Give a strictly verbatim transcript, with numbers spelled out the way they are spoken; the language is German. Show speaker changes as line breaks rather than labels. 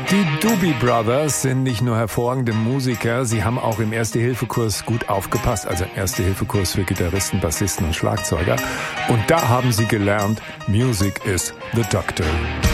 Die Doobie Brothers sind nicht nur hervorragende Musiker, sie haben auch im Erste-Hilfe-Kurs gut aufgepasst, also im Erste-Hilfe-Kurs für Gitarristen, Bassisten und Schlagzeuger. Und da haben sie gelernt, Music is the Doctor.